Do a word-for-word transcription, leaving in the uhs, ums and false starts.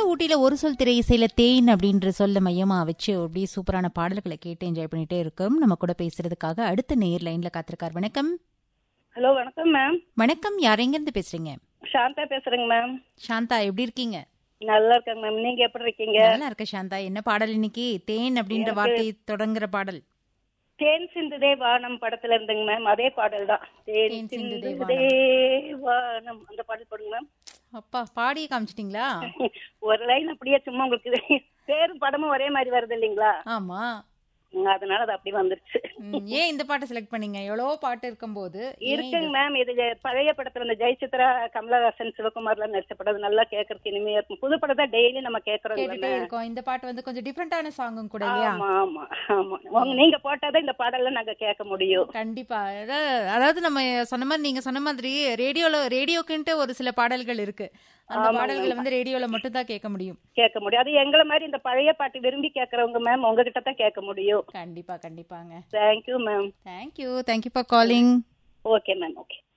ஊட்டியில ஒரு சொல் திரை இசையில தேன் அப்படின்ற சொல்ல மையமா வச்சு அப்படியே சூப்பரான பாடல்களை கேட்டு என்ஜாய் பண்ணிட்டே இருக்கோம். நம்ம கூட பேசுறதுக்காக அடுத்த நேர் லைன்ல காத்திருக்கார். வணக்கம். ஹலோ, வணக்கம் மேம். வணக்கம். யார் எங்க இருந்து பேசுறீங்க? சாந்தா பேசுறேங்க மேம். சாந்தா, எப்படி இருக்கீங்க? நல்லா இருக்கேங்க மேம். நீங்க எப்படி இருக்கீங்க? நல்லா இருக்க சாந்தா. என்ன பாடல் இன்னைக்கு? தேன் அப்படின்ற வார்த்தை தொடங்குற பாடல். தேன் சிந்துதே வானம் படத்துல இருந்துங்க மேம். அதே பாடல் தான். தேன் சிந்துதே வானம் அந்த பாடல் போடுங்க மேம். அப்பா, பாடியே காமிச்சிட்டீங்களா? ஒரு லைன் அப்படியே சும்மா உங்களுக்கு பேரும் படமும் ஒரே மாதிரி வருது இல்லைங்களா? ஆமா, அதனால அது அப்படி வந்துருச்சு. ஏன் இந்த பாட்டை செலக்ட் பண்ணீங்க? எவ்வளவு பாட்டு இருக்கும்போது இருக்குங்க மேம். இது பழைய படத்துல இந்த ஜெயசித்ரா, கமலஹாசன், சிவகுமார்லாம் நடிச்ச படம். நல்லா கேட்கறதுக்கு இனிமையா இருக்கும். புது படத்தை டெய்லி நம்ம கேட்கறோம். இந்த பாட்டு வந்து கொஞ்சம் டிஃபரெண்டான சாங்கும் கூட இல்லையா? ஆமா ஆமா ஆமா. நீங்க போட்டாதான் இந்த பாடல்ல நாங்க கேட்க முடியும். கண்டிப்பா. அதாவது நம்ம சொன்ன மாதிரி, நீங்க சொன்ன மாதிரி ரேடியோல ரேடியோக்குன்ட்டு ஒரு சில பாடல்கள் இருக்கு. அந்த பாடல்களை வந்து ரேடியோல மட்டும் தான் கேட்க முடியும் கேட்க முடியும் அது எங்களை மாதிரி இந்த பழைய பாட்டு விரும்பி கேட்கறவங்க மேம் உங்ககிட்ட தான் கேட்க முடியும். கண்டிப்பா கண்டிப்பாங்க. Thank you ma'am. Thank you thank you for calling. Okay ma'am. Okay.